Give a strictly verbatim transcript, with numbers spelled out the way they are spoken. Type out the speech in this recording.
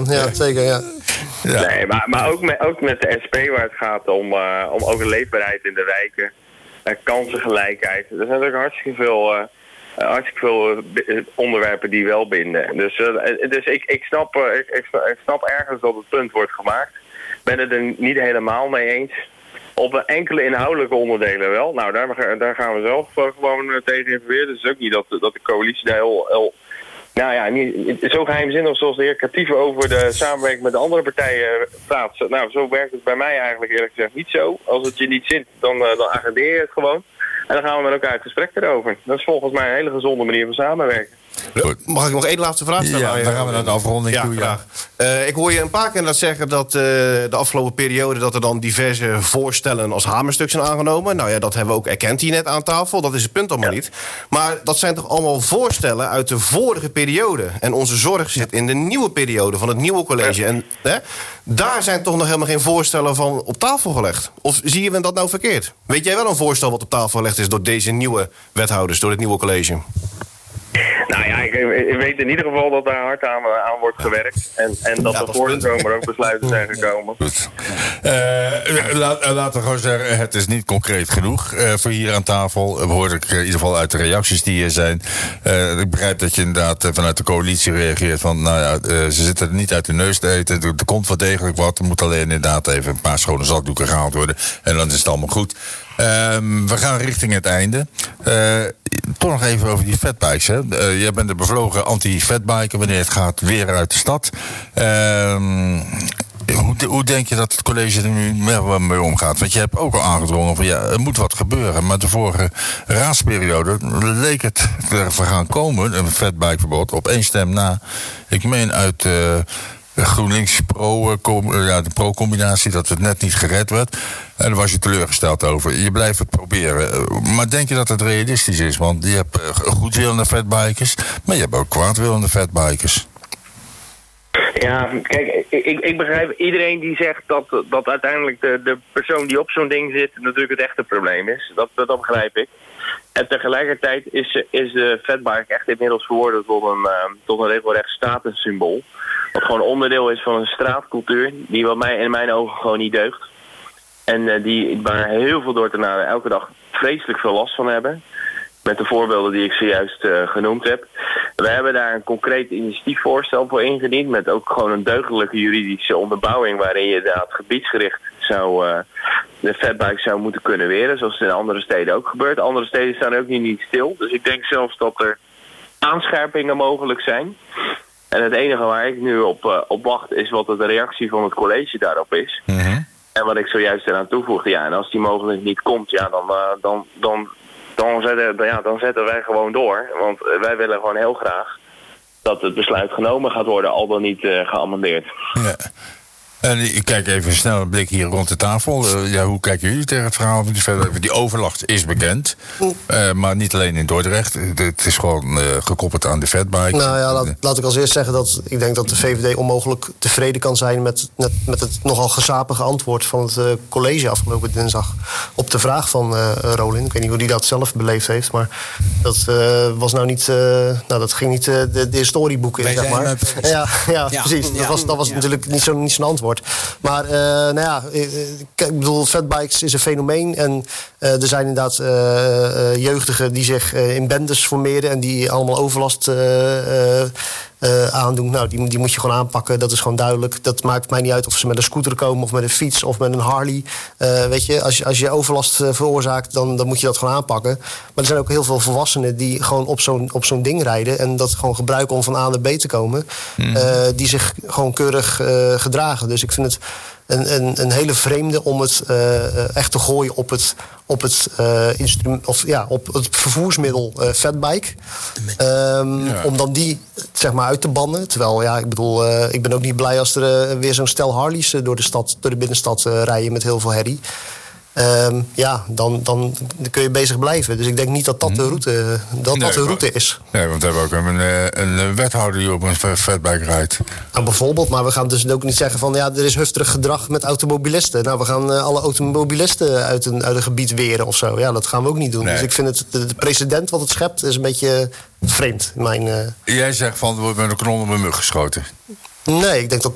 Ja, zeker, ja. Ja. Nee, maar, maar ook, met, ook met de S P waar het gaat om, uh, om ook de leefbaarheid in de wijken. Uh, kansengelijkheid. Er zijn natuurlijk hartstikke veel, uh, hartstikke veel uh, onderwerpen die wel binden. Dus, uh, dus ik, ik, snap, uh, ik, ik, snap, ik snap ergens dat het punt wordt gemaakt. Ik ben het er niet helemaal mee eens. Op enkele inhoudelijke onderdelen wel. Nou, daar, daar gaan we zelf uh, gewoon tegen in verweer. Dus het is ook niet dat, dat de coalitie daar heel... heel Nou ja, niet, zo geheimzinnig zoals de heer Katieve over de samenwerking met de andere partijen praat. Nou, zo werkt het bij mij eigenlijk eerlijk gezegd niet zo. Als het je niet zint, dan, uh, dan agendeer je het gewoon. En dan gaan we met elkaar het gesprek erover. Dat is volgens mij een hele gezonde manier van samenwerken. Goed. Mag ik nog één laatste vraag stellen? Ja, dan gaan we naar de afronding ja, toe. Ja. Uh, ik hoor je een paar keer dat zeggen dat uh, de afgelopen periode... dat er dan diverse voorstellen als hamerstuk zijn aangenomen. Nou ja, dat hebben we ook erkend hier net aan tafel. Dat is het punt allemaal ja. niet. Maar dat zijn toch allemaal voorstellen uit de vorige periode. En onze zorg zit in de nieuwe periode van het nieuwe college. Ja. En hè, daar zijn toch nog helemaal geen voorstellen van op tafel gelegd. Of zie je dat nou verkeerd? Weet jij wel een voorstel wat op tafel gelegd is door deze nieuwe wethouders, door het nieuwe college? Nou ja, ik, ik weet in ieder geval dat daar hard aan, aan wordt gewerkt. En, en dat ja, er voor de zomer ook besluiten zijn gekomen. Goed. Uh, laat, laten we gewoon zeggen, het is niet concreet genoeg uh, voor hier aan tafel. Hoor ik in ieder geval uit de reacties die er zijn. Uh, ik begrijp dat je inderdaad uh, vanuit de coalitie reageert van... nou ja, uh, ze zitten er niet uit de neus te eten. Er, er komt wel degelijk wat. Er moet alleen inderdaad even een paar schone zakdoeken gehaald worden. En dan is het allemaal goed. Um, we gaan richting het einde. Uh, toch nog even over die fatbikes. Hè. Uh, jij bent de bevlogen anti-fatbiker wanneer het gaat weer uit de stad. Um, hoe, hoe denk je dat het college er nu mee omgaat? Want je hebt ook al aangedrongen van ja, er moet wat gebeuren. Maar de vorige raadsperiode leek het er gaan komen, een fatbikeverbod, op één stem na. Ik meen uit... Uh, GroenLinks pro, ja, de pro-combinatie, dat het net niet gered werd. En daar was je teleurgesteld over. Je blijft het proberen. Maar denk je dat het realistisch is? Want je hebt goedwillende fatbikers, maar je hebt ook kwaadwillende fatbikers. Ja, kijk, ik, ik begrijp iedereen die zegt dat, dat uiteindelijk de, de persoon die op zo'n ding zit natuurlijk het echte probleem is. Dat, dat, dat begrijp ik. En tegelijkertijd is, is de fatbike echt inmiddels verworden tot een, uh, tot een regelrecht statussymbool. Wat gewoon onderdeel is van een straatcultuur die wat mij in mijn ogen gewoon niet deugt. En uh, die, waar heel veel Dordtenaren elke dag vreselijk veel last van hebben. Met de voorbeelden die ik zojuist uh, genoemd heb. We hebben daar een concreet initiatiefvoorstel voor ingediend. Met ook gewoon een deugdelijke juridische onderbouwing. Waarin je inderdaad gebiedsgericht zou, uh, de fatbike zou moeten kunnen weren. Zoals het in andere steden ook gebeurt. Andere steden staan ook niet, niet stil. Dus ik denk zelfs dat er aanscherpingen mogelijk zijn. En het enige waar ik nu op, uh, op wacht is wat de reactie van het college daarop is. Mm-hmm. En wat ik zojuist eraan toevoegde. Ja, en als die mogelijk niet komt, ja, dan... Uh, dan, dan Dan zetten, ja, dan zetten wij gewoon door. Want wij willen gewoon heel graag dat het besluit genomen gaat worden, al dan niet uh, geamendeerd. Ja. En ik kijk even een snelle blik hier rond de tafel. Uh, ja, hoe kijken jullie tegen het verhaal? Die overlast is bekend. Uh, maar niet alleen in Dordrecht. Het is gewoon uh, gekoppeld aan de fatbike. Nou ja, laat, laat ik als eerst zeggen dat ik denk dat de V V D onmogelijk tevreden kan zijn met, met, met het nogal gezapige antwoord van het uh, college afgelopen dinsdag op de vraag van uh, Rolin. Ik weet niet hoe die dat zelf beleefd heeft, maar dat uh, was nou niet, uh, nou dat ging niet uh, de, de historieboeken in, zeg maar. Ja, ja, ja, ja, precies. Ja. Dat was, dat was ja. natuurlijk niet zo'n niet zo'n antwoord. Maar uh, nou ja, ik bedoel, fatbikes is een fenomeen. En uh, er zijn inderdaad uh, uh, jeugdigen die zich uh, in bendes formeren en die allemaal overlast uh, uh, uh, aandoen. Nou, die, die moet je gewoon aanpakken. Dat is gewoon duidelijk. Dat maakt mij niet uit of ze met een scooter komen of met een fiets of met een Harley. Uh, weet je, als je, als je overlast uh, veroorzaakt, dan, dan moet je dat gewoon aanpakken. Maar er zijn ook heel veel volwassenen die gewoon op zo'n, op zo'n ding rijden en dat gewoon gebruiken om van A naar B te komen. Mm. Uh, die zich gewoon keurig uh, gedragen. Dus ik vind het een, een, een hele vreemde om het uh, echt te gooien op het, op het, uh, instrument, of, ja, op het vervoersmiddel uh, fatbike. Um, ja. Om dan die zeg maar uit te bannen. Terwijl, ja, ik bedoel, uh, ik ben ook niet blij als er uh, weer zo'n stel Harleys uh, door de stad, door de binnenstad uh, rijden met heel veel herrie. Um, ja, dan, dan kun je bezig blijven. Dus ik denk niet dat dat de route, dat nee, dat de route is. Nee, want we hebben ook een, een wethouder die op een fatbike rijdt. Nou, bijvoorbeeld, maar we gaan dus ook niet zeggen van ja, er is hufterig gedrag met automobilisten. Nou, we gaan uh, alle automobilisten uit een, uit een gebied weren of zo. Ja, dat gaan we ook niet doen. Nee. Dus ik vind het, de, de precedent wat het schept is een beetje vreemd. Mijn, uh... Jij zegt van, er wordt met een kanon op een mug geschoten. Nee, ik denk dat